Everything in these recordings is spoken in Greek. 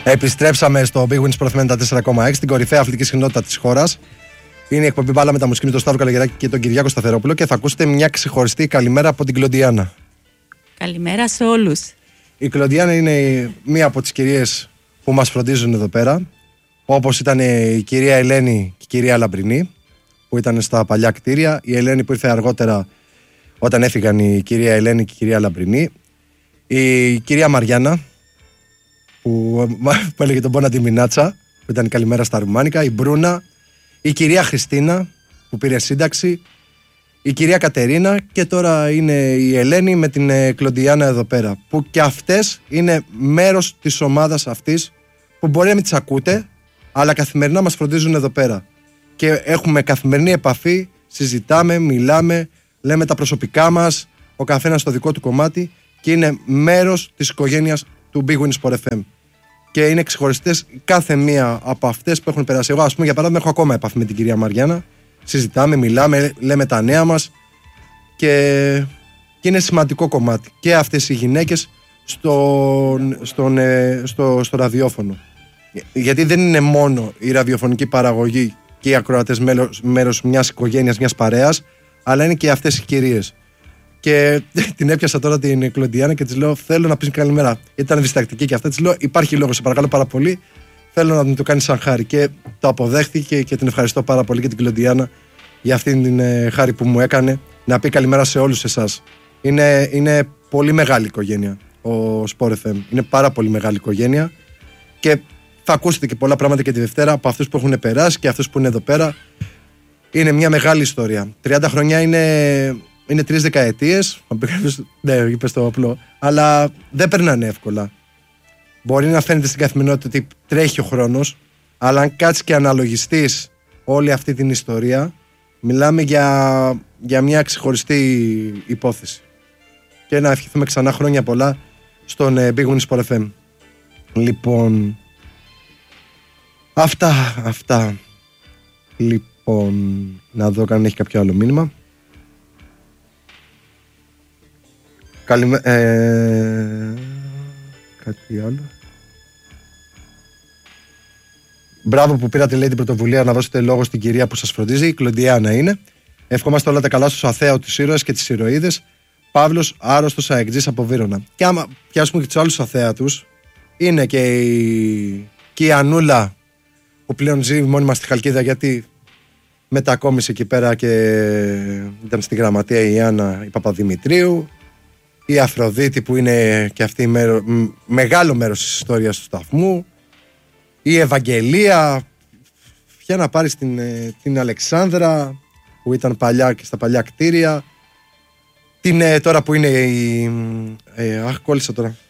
Επιστρέψαμε στο Big Win Sport 94,6, την κορυφαία αθλητική συχνότητα της χώρας. Είναι η εκπομπή Μπάλα με τα μουσική με τον Σταύρο Καλογεράκη και τον Κυριάκο Σταθερόπουλο και θα ακούσετε μια ξεχωριστή καλημέρα από την Κλοντιάνα. Καλημέρα σε όλους. Η Κλοντιάνα είναι μία από τις κυρίες που μας φροντίζουν εδώ πέρα, όπως ήταν η κυρία Ελένη και η κυρία Λαμπρινή που ήταν στα παλιά κτίρια. Η Ελένη που ήρθε αργότερα όταν έφυγαν η κυρία Ελένη και η κυρία Λαμπρινή. Η κυρία Μαριάννα που έλεγε τον Πόνα τη Μινάτσα, που ήταν η καλημέρα στα ρουμάνικα. Η Μπρούνα. Η κυρία Χριστίνα που πήρε σύνταξη. Η κυρία Κατερίνα και τώρα είναι η Ελένη με την Κλοντιάνα εδώ πέρα, που και αυτές είναι μέρος της ομάδας αυτής που μπορεί να μην τις ακούτε, αλλά καθημερινά μας φροντίζουν εδώ πέρα και έχουμε καθημερινή επαφή, συζητάμε, μιλάμε, λέμε τα προσωπικά μας, ο καθένας στο δικό του κομμάτι και είναι μέρος της οικογένειας του Big Win Sport FM και είναι ξεχωριστές κάθε μία από αυτές που έχουν περάσει. Εγώ, ας πούμε, για παράδειγμα, έχω ακόμα επαφή με την κυρία Μαριάννα. Συζητάμε, μιλάμε, λέμε τα νέα μας και είναι σημαντικό κομμάτι και αυτές οι γυναίκες στο ραδιόφωνο, γιατί δεν είναι μόνο η ραδιοφωνική παραγωγή και οι ακροατές μέρος μιας οικογένειας, μιας παρέας, αλλά είναι και αυτές οι κυρίες. Και την έπιασα τώρα την Κλοντιάνα και της λέω: θέλω να πεις καλημέρα. Γιατί ήταν διστακτική και αυτά. Της λέω: υπάρχει λόγο, σε παρακαλώ πάρα πολύ. Θέλω να μου το κάνει σαν χάρη. Και το αποδέχτηκε και την ευχαριστώ πάρα πολύ και την Κλοντιάνα για αυτήν την χάρη που μου έκανε να πει καλημέρα σε όλους εσάς. Είναι πολύ μεγάλη οικογένεια ο Sport FM. Είναι πάρα πολύ μεγάλη οικογένεια και θα ακούσετε και πολλά πράγματα και τη Δευτέρα από αυτούς που έχουν περάσει και αυτούς που είναι εδώ πέρα. Είναι μια μεγάλη ιστορία. 30 χρονιά είναι 3 δεκαετίες. Ναι, είπες το απλό. Αλλά δεν περνάνε εύκολα. Μπορεί να φαίνεται στην καθημερινότητα ότι τρέχει ο χρόνος, αλλά αν κάτσεις και αναλογιστείς όλη αυτή την ιστορία, μιλάμε για μια ξεχωριστή υπόθεση. Και να ευχηθούμε ξανά χρόνια πολλά στον Big Win Sport FM. Λοιπόν, αυτά. Λοιπόν, να δω αν έχει κάποιο άλλο μήνυμα. Κάτι άλλο. Μπράβο που πήρατε, λέει, την πρωτοβουλία να δώσετε λόγο στην κυρία που σας φροντίζει. Η Κλοντιάνα είναι. Ευχόμαστε όλα τα καλά στους αθέωτους ήρωες και τις ηρωίδες. Παύλος, άρρωστος αεκτζής από Βύρωνα. Και άμα πιάσουμε και τους άλλους αθέατους, είναι και η Ανούλα που πλέον ζει μόνιμα στη Χαλκίδα, γιατί μετακόμισε εκεί πέρα και ήταν στη γραμματεία η Άννα η Παπαδημητρίου. Η Αφροδίτη που είναι και αυτή μεγάλο μέρος της ιστορίας του σταθμού. Η Ευαγγελία. Ποια να πάρεις την Αλεξάνδρα που ήταν παλιά και στα παλιά κτίρια. Τώρα που είναι κόλλησα τώρα.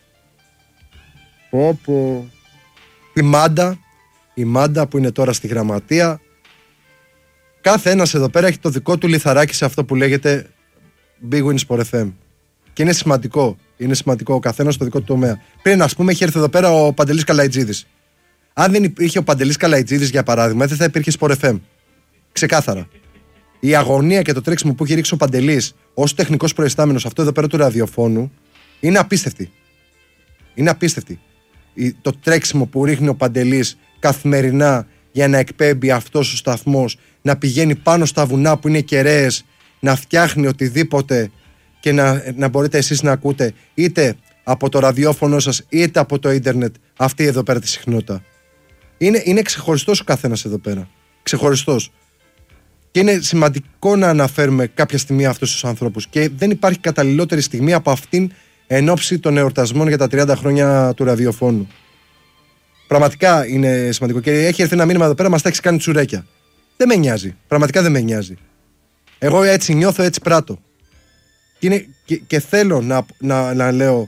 Η Μάντα που είναι τώρα στη γραμματεία. Κάθε ένας εδώ πέρα έχει το δικό του λιθαράκι σε αυτό που λέγεται Big Win Sport FM. Και είναι σημαντικό. Είναι σημαντικό ο καθένας στο δικό του τομέα. Πριν, ας πούμε, είχε έρθει εδώ πέρα ο Παντελής Καλαϊτζίδης. Αν δεν υπήρχε ο Παντελής Καλαϊτζίδης, για παράδειγμα, δεν θα υπήρχε Sport FM. Ξεκάθαρα. Η αγωνία και το τρέξιμο που έχει ρίξει ο Παντελής ως τεχνικός προϊστάμενος αυτό εδώ πέρα του ραδιοφώνου είναι απίστευτη. Είναι απίστευτη. Το τρέξιμο που ρίχνει ο Παντελής καθημερινά για να εκπέμπει αυτός ο σταθμός, να πηγαίνει πάνω στα βουνά που είναι κεραίες, να φτιάχνει οτιδήποτε και να μπορείτε εσείς να ακούτε είτε από το ραδιόφωνο σας είτε από το ίντερνετ αυτή εδώ πέρα τη συχνότητα. Είναι ξεχωριστός ο καθένας εδώ πέρα. Ξεχωριστός. Και είναι σημαντικό να αναφέρουμε κάποια στιγμή αυτούς τους ανθρώπους και δεν υπάρχει καταλληλότερη στιγμή από αυτήν εν ώψη των εορτασμών για τα 30 χρόνια του ραδιοφώνου. Πραγματικά είναι σημαντικό και έχει έρθει ένα μήνυμα εδώ πέρα, μας τα έχει κάνει τσουρέκια. Δεν με νοιάζει. Πραγματικά δεν με νοιάζει. Εγώ έτσι νιώθω, έτσι πράττω. Και θέλω να λέω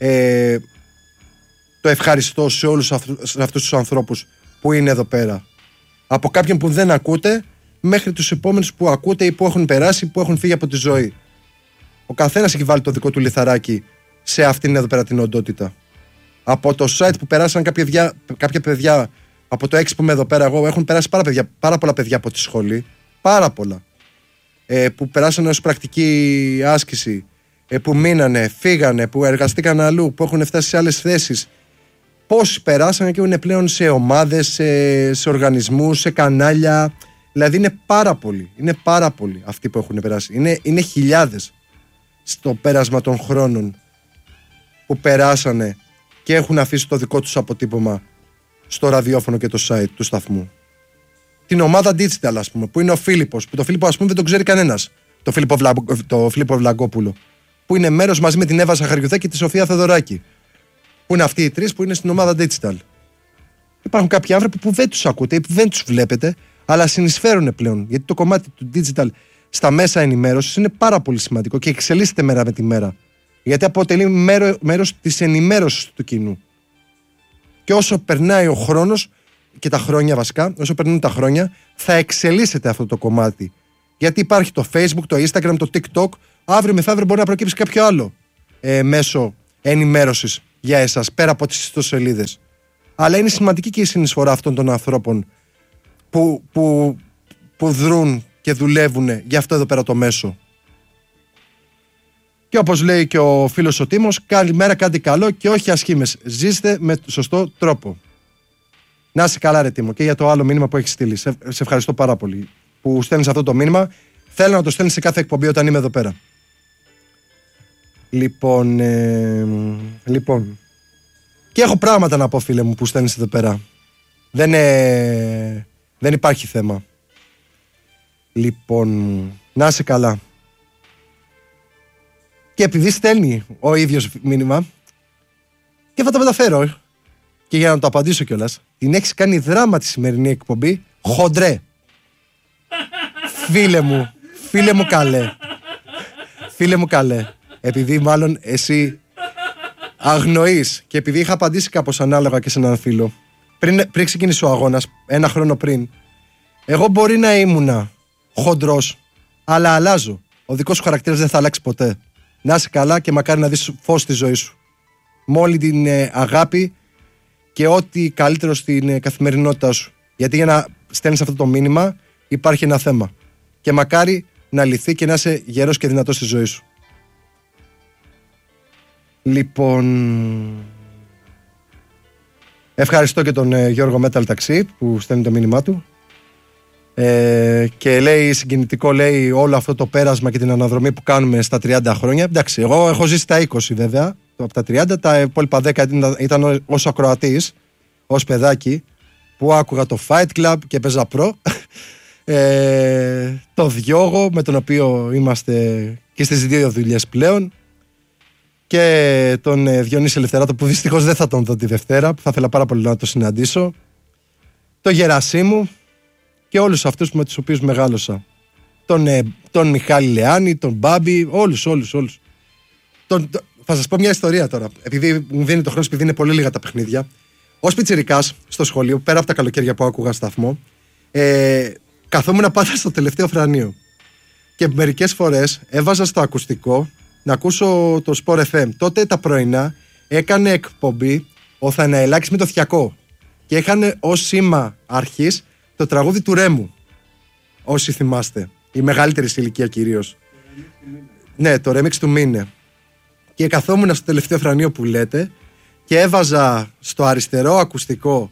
το ευχαριστώ σε όλους αυτούς τους ανθρώπους που είναι εδώ πέρα. Από κάποιον που δεν ακούτε μέχρι τους επόμενους που ακούτε ή που έχουν περάσει, που έχουν φύγει από τη ζωή. Ο καθένας έχει βάλει το δικό του λιθαράκι σε αυτήν εδώ πέρα την οντότητα. Από το site που περάσαν κάποια παιδιά, από το 6 που είμαι εδώ πέρα εγώ, έχουν περάσει πάρα πολλά παιδιά από τη σχολή. Πάρα πολλά. Που περάσαν ως πρακτική άσκηση, που μείνανε, φύγανε, που εργαστήκαν αλλού, που έχουν φτάσει σε άλλες θέσεις. Πόσοι περάσανε και είναι πλέον σε ομάδες, σε οργανισμούς, σε κανάλια. Δηλαδή είναι πάρα πολλοί. Είναι πάρα πολλοί αυτοί που έχουν περάσει. Είναι χιλιάδες στο πέρασμα των χρόνων που περάσανε και έχουν αφήσει το δικό τους αποτύπωμα στο ραδιόφωνο και το site του σταθμού. Την ομάδα Digital, ας πούμε, που είναι ο Φίλιππος, που το Φίλιππο, ας πούμε, δεν τον ξέρει κανένας. Το Φίλιππο Βλαγκόπουλο. Που είναι μέρος μαζί με την Εύα Ζαχαριουδάκη και τη Σοφία Θεοδωράκη. Που είναι αυτοί οι τρεις που είναι στην ομάδα Digital. Υπάρχουν κάποιοι άνθρωποι που δεν τους ακούτε ή που δεν τους βλέπετε, αλλά συνεισφέρουν πλέον. Γιατί το κομμάτι του Digital στα μέσα ενημέρωσης είναι πάρα πολύ σημαντικό και εξελίσσεται μέρα με τη μέρα. Γιατί αποτελεί μέρος της ενημέρωσης του κοινού. Και όσο περνάει ο χρόνος και τα χρόνια βασικά, όσο περνούν τα χρόνια, θα εξελίσσεται αυτό το κομμάτι. Γιατί υπάρχει το Facebook, το Instagram, το TikTok, αύριο μεθαύριο μπορεί να προκύψει κάποιο άλλο μέσο ενημέρωσης για εσάς, πέρα από τις ιστοσελίδες. Αλλά είναι σημαντική και η συνεισφορά αυτών των ανθρώπων που δρούν και δουλεύουν για αυτό εδώ πέρα το μέσο. Και όπως λέει και ο φίλος ο Τίμος, καλημέρα, κάντε καλό και όχι ασχήμες. Ζήστε με σωστό τρόπο. Να είσαι καλά, ρε Τίμο, και για το άλλο μήνυμα που έχεις στείλει. Σε ευχαριστώ πάρα πολύ που στέλνεις αυτό το μήνυμα. Θέλω να το στέλνεις σε κάθε εκπομπή όταν είμαι εδώ πέρα. Λοιπόν. Και έχω πράγματα να πω, φίλε μου, που στέλνεις εδώ πέρα. Δεν υπάρχει θέμα. Λοιπόν, να είσαι καλά. Και επειδή στέλνει ο ίδιος μήνυμα, και θα το μεταφέρω. Και για να το απαντήσω κιόλας, την έχεις κάνει δράμα τη σημερινή εκπομπή, χοντρέ. Φίλε μου καλέ. Επειδή μάλλον εσύ αγνοείς και επειδή είχα απαντήσει κάπως ανάλογα και σε έναν φίλο, πριν ξεκίνησε ο αγώνας, ένα χρόνο πριν, εγώ μπορεί να ήμουνα χοντρός, αλλά αλλάζω. Ο δικός σου χαρακτήρας δεν θα αλλάξει ποτέ. Να είσαι καλά και μακάρι να δεις φως στη ζωή σου. Με όλη την αγάπη και ό,τι καλύτερο στην καθημερινότητά σου. Γιατί για να στέλνεις αυτό το μήνυμα υπάρχει ένα θέμα. Και μακάρι να λυθεί και να είσαι γερός και δυνατός στη ζωή σου. Λοιπόν, ευχαριστώ και τον Γιώργο Metal Taxi που στέλνει το μήνυμά του. Και λέει συγκινητικό, λέει, όλο αυτό το πέρασμα και την αναδρομή που κάνουμε στα 30 χρόνια. Εντάξει, εγώ έχω ζήσει τα 20 βέβαια, από τα 30, τα υπόλοιπα 10 ήταν ως ακροατής, ως παιδάκι, που άκουγα το Fight Club και παίζα προ. Το Διόγο, με τον οποίο είμαστε και στις δύο δουλειές πλέον, και τον Διονύση Ελευθεράτο, που δυστυχώς δεν θα τον δω τη Δευτέρα, που θα ήθελα πάρα πολύ να το συναντήσω, το Γερασίμου και όλους αυτούς με τους οποίους μεγάλωσα, τον Μιχάλη Λεάνη, τον Μπάμπη, όλους. Θα σας πω μια ιστορία τώρα, επειδή μου δίνει το χρόνο, επειδή είναι πολύ λίγα τα παιχνίδια. Ως πιτσιρικάς στο σχολείο, πέρα από τα καλοκαίρια που άκουγα σταθμό, καθόμουν πάντα στο τελευταίο φρανείο και μερικές φορές έβαζα στο ακουστικό να ακούσω το Sport FM. Τότε τα πρωινά έκανε εκπομπή ο Θαναελάκης με το Θιακό και είχαν ως σήμα αρχής το τραγούδι του Ρέμου, όσοι θυμάστε, η μεγαλύτερη ηλικία κυρίως. Ναι, το remix του Μίνε. Και καθόμουν στο τελευταίο φρανείο που λέτε και έβαζα στο αριστερό ακουστικό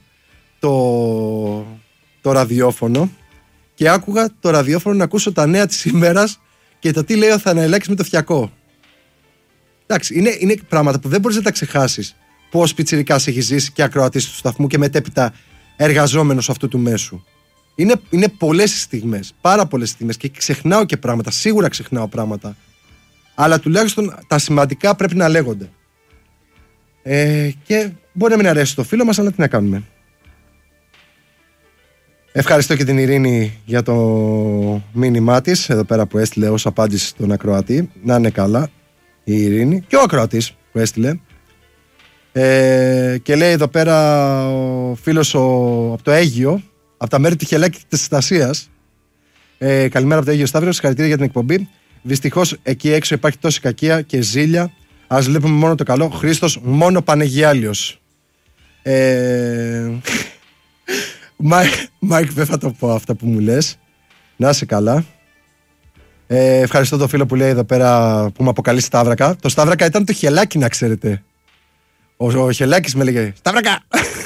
το ραδιόφωνο και άκουγα το ραδιόφωνο να ακούσω τα νέα της ημέρας και το τι λέει ο Θαναελάκης με το Θιακό. Εντάξει, είναι πράγματα που δεν μπορείς να τα ξεχάσεις, που ως πιτσιρικάς έχεις ζήσει και ακροατής του σταθμού και μετέπειτα εργαζόμενος αυτού του μέσου. Είναι πολλές στιγμές, πάρα πολλές στιγμές, και ξεχνάω και πράγματα, σίγουρα ξεχνάω πράγματα, αλλά τουλάχιστον τα σημαντικά πρέπει να λέγονται. Και μπορεί να μην αρέσει το φίλο μας, αλλά τι να κάνουμε. Ευχαριστώ και την Ειρήνη για το μήνυμά της εδώ πέρα που έστειλε ως απάντηση στον ακροατή. Να είναι καλά η Ειρήνη και ο ακροατής που έστειλε. Και λέει εδώ πέρα ο φίλος από το Αίγυο, από τα μέρη του Χελάκη της Στασίας. Καλημέρα από το Αίγυο Σταύρο, συγχαρητήρια για την εκπομπή. Δυστυχώς εκεί έξω υπάρχει τόση κακία και ζήλια. Ας βλέπουμε μόνο το καλό. Χρήστος μόνο Πανεγιάλιος. Μάικ, δεν θα το πω αυτά που μου λες. Να είσαι καλά. Ευχαριστώ τον φίλο που λέει εδώ πέρα, που μου αποκαλεί Σταύρακα. Το Σταύρακα ήταν το Χελάκι, να ξέρετε. Ο Χελάκης με έλεγε Σταύρακα!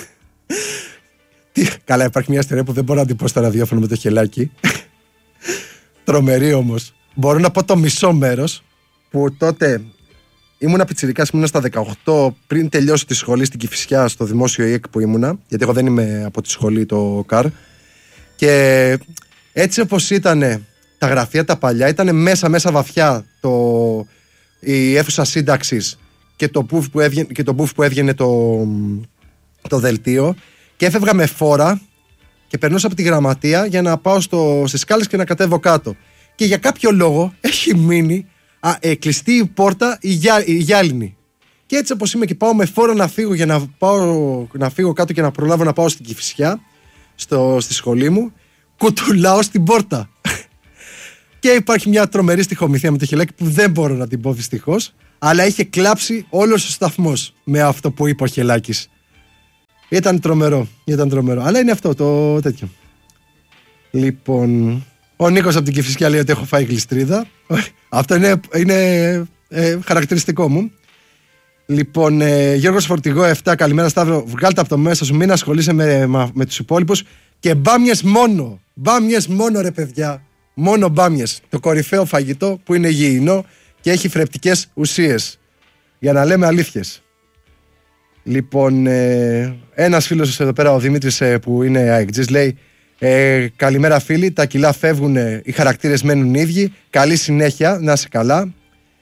Καλά, υπάρχει μια ιστορία που δεν μπορώ να την πω στο ραδιόφωνο με το Χελάκι. Τρομερή όμως. Μπορώ να πω το μισό μέρος που τότε ήμουνα πιτσιρικάς, ήμουνα στα 18 πριν τελειώσω τη σχολή στην Κηφισιά, στο δημόσιο ΙΕΚ που ήμουνα, γιατί εγώ δεν είμαι από τη σχολή το ΚΑΡ. Και έτσι όπως ήταν τα γραφεία τα παλιά, ήταν μέσα βαθιά η αίθουσα σύνταξης και το booth που έβγαινε το δελτίο, και έφευγα με φόρα και περνούσα από τη γραμματεία για να πάω στις σκάλες και να κατέβω κάτω. Και για κάποιο λόγο έχει μείνει κλειστή η πόρτα η γυάλινη. Και έτσι όπως είμαι και πάω με φόρα να φύγω για να φύγω κάτω και να προλάβω να πάω στην Κηφισιά, στη σχολή μου, κουτουλάω στην πόρτα. Και υπάρχει μια τρομερή στιχομυθία με το Χελάκι που δεν μπορώ να την πω δυστυχώς, αλλά είχε κλάψει όλος ο σταθμός με αυτό που είπε ο Χελάκης. Ήταν τρομερό. Αλλά είναι αυτό το τέτοιο. Λοιπόν, ο Νίκος από την Κηφισιά λέει ότι έχω φάει γλιστρίδα. Αυτό είναι χαρακτηριστικό μου. Λοιπόν, Γιώργος Φορτηγό 7, καλημέρα Σταύρο. Βγάλτε από το μέσα σου, μην ασχολείσαι με τους υπόλοιπους. Και μπάμιες μόνο. Μπάμιες μόνο, ρε παιδιά. Μόνο μπάμιες. Το κορυφαίο φαγητό που είναι υγιεινό και έχει θρεπτικές ουσίες. Για να λέμε αλήθειες. Λοιπόν, ένας φίλος εδώ πέρα, ο Δημήτρης που είναι αεκτζής, λέει καλημέρα φίλοι, τα κιλά φεύγουν, οι χαρακτήρες μένουν ίδιοι. Καλή συνέχεια, να είσαι καλά.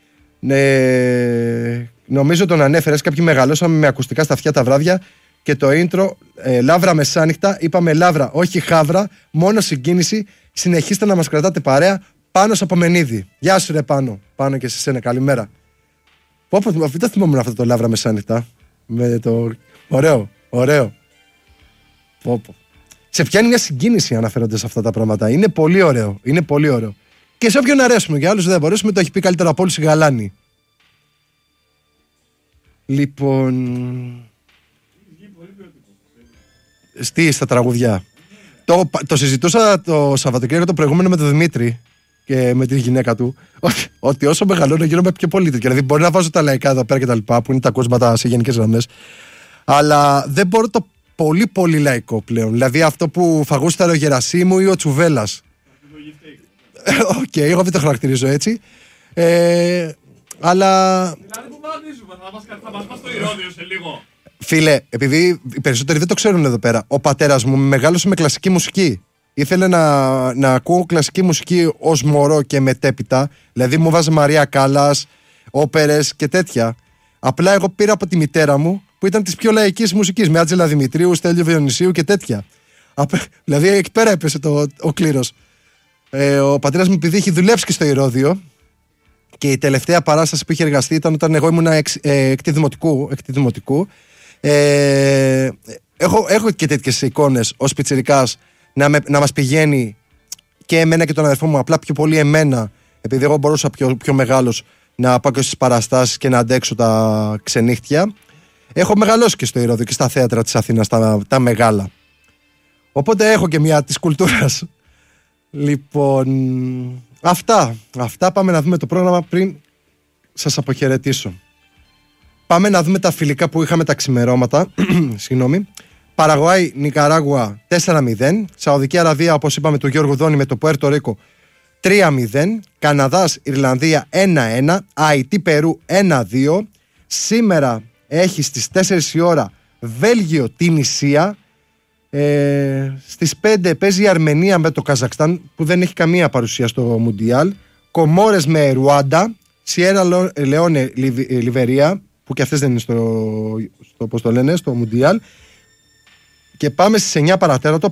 Νομίζω τον ανέφερες, κάποιοι μεγαλώσαμε με ακουστικά στα αυτιά τα βράδια και το intro Λαύρα μεσάνυχτα, είπαμε Λαύρα, όχι Χαύρα, μόνο συγκίνηση. Συνεχίστε να μας κρατάτε παρέα. Πάνος από Μενίδη. Γεια σου ρε Πάνο και σε σένα, καλημέρα. Δεν θυμόμουν αυτό το Λαύρα μεσάνυχτα. Με το... Ωραίο. Σε πιάνει μια συγκίνηση αναφέρονται σε αυτά τα πράγματα. Είναι πολύ ωραίο. Και σε όποιον αρέσουμε, για άλλους δεν μπορέσουμε, το έχει πει καλύτερα από όλους η Γαλάνη. Λοιπόν... στα τραγουδιά. Το συζητούσα το Σαββατοκύριακο το προηγούμενο με τον Δημήτρη και με τη γυναίκα του, ότι όσο μεγαλώνω γίνομαι πιο πολίτη. Δηλαδή, μπορεί να βάζω τα λαϊκά εδώ πέρα και τα λοιπά, που είναι τα κόσματα σε γενικές γραμμές, αλλά δεν μπορώ το πολύ πολύ λαϊκό πλέον. Δηλαδή, αυτό που φαγούσταρε ο Γερασίμου ή ο Τσουβέλλας. Οκ, εγώ δεν το χαρακτηρίζω έτσι. Αλλά. Δηλαδή, που βαδίζουμε, θα μας πας στο ηρώδιο σε λίγο. Φίλε, επειδή οι περισσότεροι δεν το ξέρουν εδώ πέρα, ο πατέρας μου μεγάλωσε με κλασική μουσική. Ήθελε να ακούω κλασική μουσική ως μωρό και μετέπειτα. Δηλαδή μου βάζε Μαρία Κάλλας, όπερες και τέτοια. Απλά εγώ πήρα από τη μητέρα μου που ήταν της πιο λαϊκής μουσικής, με Άτζελα Δημητρίου, Στέλιο Διονυσίου και τέτοια. Δηλαδή εκεί πέρα έπεσε ο κλήρος. Ο πατέρας μου, επειδή είχε δουλέψει και στο Ηρώδειο, και η τελευταία παράσταση που είχε εργαστεί ήταν όταν εγώ ήμουν εκτη δημοτικού. Έχω και τέτοιες εικόνες ως πιτσιρικάς να μας πηγαίνει και εμένα και τον αδερφό μου, απλά πιο πολύ εμένα, επειδή εγώ μπορούσα πιο μεγάλος να πάω και στις παραστάσεις και να αντέξω τα ξενύχτια. Έχω μεγαλώσει και στο Ηρώδειο και στα θέατρα της Αθήνας τα μεγάλα, οπότε έχω και μια της κουλτούρας. Λοιπόν, αυτά πάμε να δούμε το πρόγραμμα πριν σας αποχαιρετήσω. Πάμε να δούμε τα φιλικά που είχαμε τα ξημερώματα. Συγγνώμη. Παραγουάη, Νικαράγουα 4-0. Σαουδική Αραβία, όπως είπαμε, του Γιώργου Δόνη με το Πουέρτο Ρίκο 3-0. Καναδάς, Ιρλανδία 1-1. Αϊτή, Περού 1-2. Σήμερα έχει στις 4 η ώρα Βέλγιο, Τινησία. Στις 5 παίζει η Αρμενία με το Καζακστάν, που δεν έχει καμία παρουσία στο Μουντιάλ. Κομόρες με Ρουάντα. Σιέρα Λεόνε, Λιβερία, που και αυτές δεν είναι πώς το λένε, στο Μουντιάλ. Και πάμε στις 9 παρατέρατο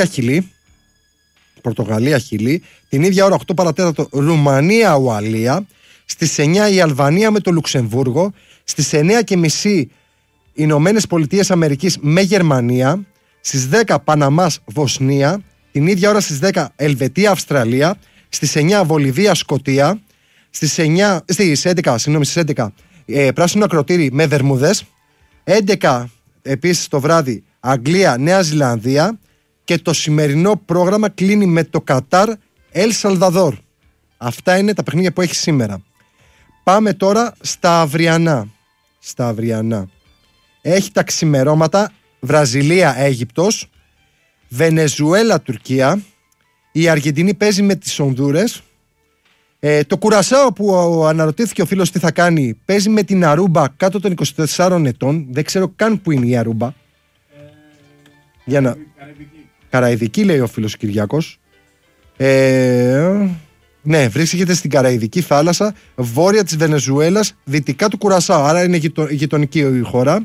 Πορτογαλία Χιλή. Την ίδια ώρα 8 παρατέρατο Ρουμανία Ουαλία. Στις 9 η Αλβανία με το Λουξεμβούργο. Στις 9:30 Ηνωμένες Πολιτείες Αμερικής με Γερμανία. Στις 10 Παναμάς Βοσνία. Την ίδια ώρα στις 10 Ελβετία Αυστραλία. Στις 9 Βολιβία Σκωτία. Στις 11 Πράσινο Ακροτήρι με Βερμούδες. 11 επίσης το βράδυ Αγγλία Νέα Ζηλανδία. Και το σημερινό πρόγραμμα κλείνει με το Κατάρ Ελ Σαλβαδόρ. Αυτά είναι τα παιχνίδια που έχει σήμερα. Πάμε τώρα στα αυριανά. έχει τα ξημερώματα Βραζιλία-Αίγυπτος, Βενεζουέλα-Τουρκία. Η Αργεντινή παίζει με τις Ονδούρες. Το Κουρασάο που αναρωτήθηκε ο φίλος τι θα κάνει, παίζει με την Αρούμπα κάτω των 24 ετών. Δεν ξέρω καν που είναι η Αρούμπα. Καραϊδική λέει ο φίλος Κυριάκος. Ναι, βρίσκεται στην Καραϊδική θάλασσα, βόρεια της Βενεζουέλας, δυτικά του Κουρασάο. Άρα είναι γειτονική η χώρα.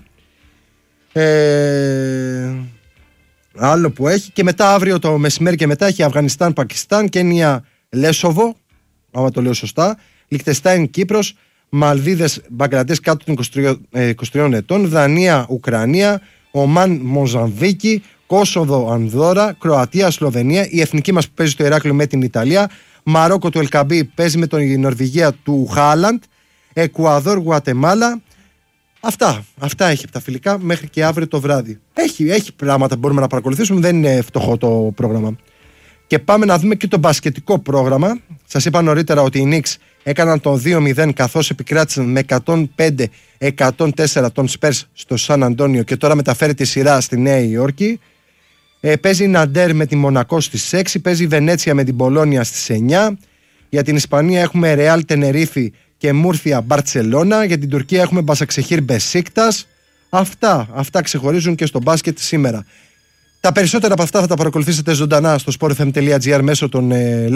Άλλο που έχει. Και μετά αύριο το μεσημέρι και μετά έχει Αφγανιστάν, Πακιστάν, Κένια, Λέσοβο, άμα το λέω σωστά, Λιχτεστάιν, Κύπρος, Μαλδίβες, Μπαγκλαντές κάτω των 23 ετών, Δανία, Ουκρανία, Ομάν, Μοζαμβίκη, Κόσοβο, Ανδόρα, Κροατία, Σλοβενία, η εθνική μας που παίζει στο Ηράκλειο με την Ιταλία, Μαρόκο του Ελκαμπή παίζει με την Νορβηγία του Χάλαντ, Εκουαδόρ, Γουατεμάλα. Αυτά έχει από τα φιλικά μέχρι και αύριο το βράδυ. Έχει πράγματα που μπορούμε να παρακολουθήσουμε, δεν είναι φτωχό το πρόγραμμα. Και πάμε να δούμε και το μπασκετικό πρόγραμμα. Σας είπα νωρίτερα ότι οι Knicks έκαναν το 2-0 καθώς επικράτησαν με 105-104 των Spurs στο Σαν Αντώνιο και τώρα μεταφέρει τη σειρά στη Νέα Υόρκη. Παίζει η Ναντέρ με τη Μονακό στις 6, παίζει η Βενέτσια με την Πολόνια στις 9. Για την Ισπανία έχουμε Ρεάλ Τενερίφη και Μούρθια Μπαρτσελώνα. Για την Τουρκία έχουμε Μπασαξεχήρ Μπεσίκτας. Αυτά ξεχωρίζουν και στο μπάσκετ σήμερα. Τα περισσότερα από αυτά θα τα παρακολουθήσετε ζωντανά στο sportfm.gr μέσω των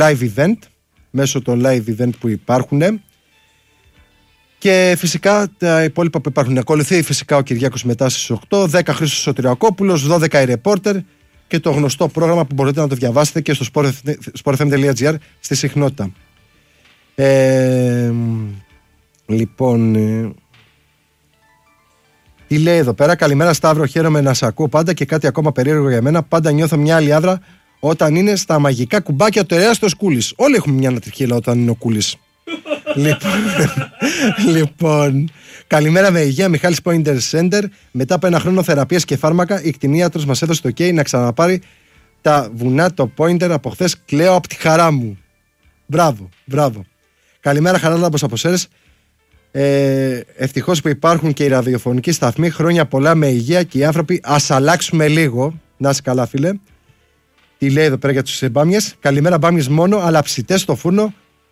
live event που υπάρχουν. Και φυσικά τα υπόλοιπα που υπάρχουν. Ακολουθεί φυσικά ο Κυριάκος μετά στις 8, 10 Χρήστος Σωτηριακόπουλος, 12 η Ρεπόρτερ και το γνωστό πρόγραμμα που μπορείτε να το διαβάσετε και στο sportfm.gr στη συχνότητα. Λοιπόν, τι λέει εδώ πέρα? Καλημέρα Σταύρο, χαίρομαι να σε ακούω πάντα και κάτι ακόμα περίεργο για μένα. Πάντα νιώθω μια άλλη άδρα όταν είναι στα μαγικά κουμπάκια του τεράστιου Κούλης. Όλοι έχουμε μια ανατριχίλα όταν είναι ο Κούλης. Λοιπόν, καλημέρα με υγεία, Μιχάλης Pointer Center. Μετά από ένα χρόνο θεραπείας και φάρμακα, η κτηνίατρος μας έδωσε το OK να ξαναπάρει τα βουνά το Pointer. Από χθες κλαίω από τη χαρά μου. Μπράβο. Καλημέρα Χαράλαμπος από Σέρες. Ευτυχώς που υπάρχουν και οι ραδιοφωνικοί σταθμοί. Χρόνια πολλά με υγεία και οι άνθρωποι ας αλλάξουμε λίγο. Να είσαι καλά φίλε. Τι λέει εδώ πέρα για τους μπάμιες? Καλημέρα μπάμιες μόνο, αλλά ψητές στο φούρνο.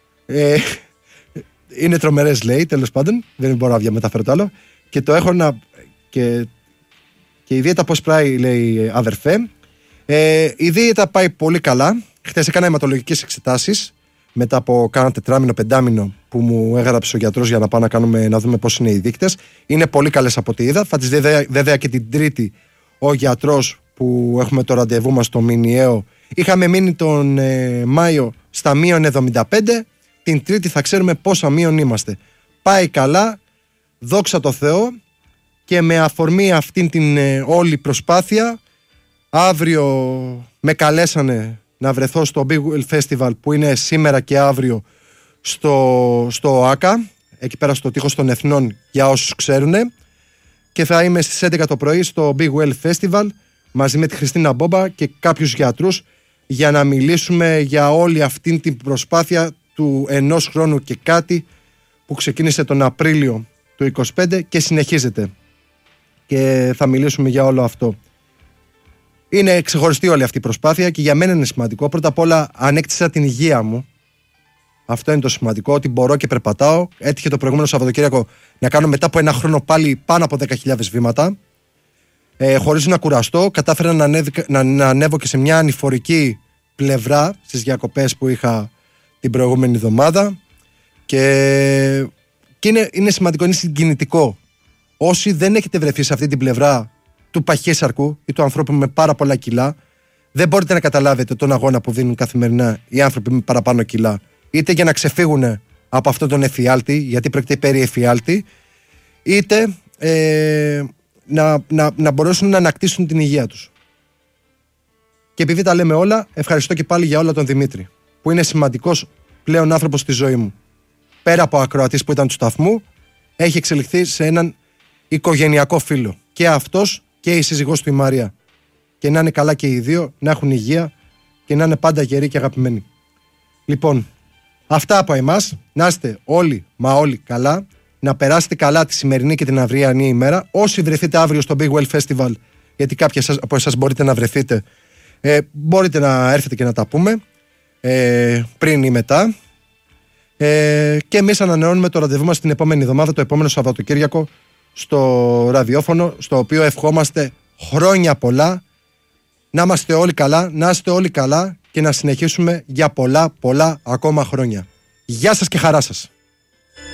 Είναι τρομερές λέει, τέλος πάντων. Δεν μπορώ να διαμεταφέρω το άλλο. Και το έχω να... Και η δίαιτα πώς πάει λέει αδερφέ. Η δίαιτα πάει πολύ καλά. Χθες έκανα αιματολογικές εξετάσεις μετά από κάνα 4-5 που μου έγραψε ο γιατρός για να πάω να δούμε πώς είναι οι δείκτες. Είναι πολύ καλές από ό,τι είδα. Θα τις δει βέβαια και την Τρίτη ο γιατρός που έχουμε το ραντεβού μας στο μηνιαίο. Είχαμε μείνει τον Μάιο στα -75. Την Τρίτη θα ξέρουμε πόσα μείον είμαστε. Πάει καλά, δόξα τω Θεώ, και με αφορμή αυτήν την όλη προσπάθεια αύριο με καλέσανε να βρεθώ στο Big Well Festival που είναι σήμερα και αύριο στο ΆΚΑ, εκεί πέρα στο τείχος των Εθνών για όσους ξέρουν, και θα είμαι στις 11 το πρωί στο Big Well Festival μαζί με τη Χριστίνα Μπόμπα και κάποιους γιατρούς για να μιλήσουμε για όλη αυτή την προσπάθεια του 1 χρόνου και κάτι που ξεκίνησε τον Απρίλιο του 2025 και συνεχίζεται, και θα μιλήσουμε για όλο αυτό. Είναι ξεχωριστή όλη αυτή η προσπάθεια και για μένα είναι σημαντικό. Πρώτα απ' όλα ανέκτησα την υγεία μου. Αυτό είναι το σημαντικό, ότι μπορώ και περπατάω. Έτυχε το προηγούμενο Σαββατοκύριακο να κάνω μετά από 1 χρόνο πάλι πάνω από 10.000 βήματα. Χωρίς να κουραστώ. Κατάφερα να ανέβω και σε μια ανηφορική πλευρά στις διακοπές που είχα την προηγούμενη εβδομάδα. Και είναι σημαντικό, είναι συγκινητικό. Όσοι δεν έχετε βρεθεί σε αυτή την πλευρά του παχύσαρκου ή του ανθρώπου με πάρα πολλά κιλά, δεν μπορείτε να καταλάβετε τον αγώνα που δίνουν καθημερινά οι άνθρωποι με παραπάνω κιλά. Είτε για να ξεφύγουν από αυτόν τον εφιάλτη, γιατί πρόκειται περί εφιάλτη, είτε να μπορέσουν να ανακτήσουν την υγεία τους. Και επειδή τα λέμε όλα, ευχαριστώ και πάλι για όλα τον Δημήτρη, που είναι σημαντικός πλέον άνθρωπος στη ζωή μου. Πέρα από ακροατής που ήταν του σταθμού, έχει εξελιχθεί σε έναν οικογενειακό φίλο. Και αυτός και η σύζυγός του η Μαρία. Και να είναι καλά και οι δύο, να έχουν υγεία και να είναι πάντα γεροί και αγαπημένοι. Λοιπόν, αυτά από εμάς. Να είστε όλοι, μα όλοι καλά. να περάσετε καλά τη σημερινή και την αυριανή ημέρα. Όσοι βρεθείτε αύριο στο Big Well Festival, γιατί κάποιοι από εσάς μπορείτε να βρεθείτε, μπορείτε να έρθετε και να τα πούμε πριν ή μετά. Και εμείς ανανεώνουμε το ραντεβού μας την επόμενη εβδομάδα, το επόμενο Σαββατοκύριακο, στο ραδιόφωνο, στο οποίο ευχόμαστε χρόνια πολλά, να είμαστε όλοι καλά, να είστε όλοι καλά και να συνεχίσουμε για πολλά ακόμα χρόνια. Γεια σας και χαρά σας.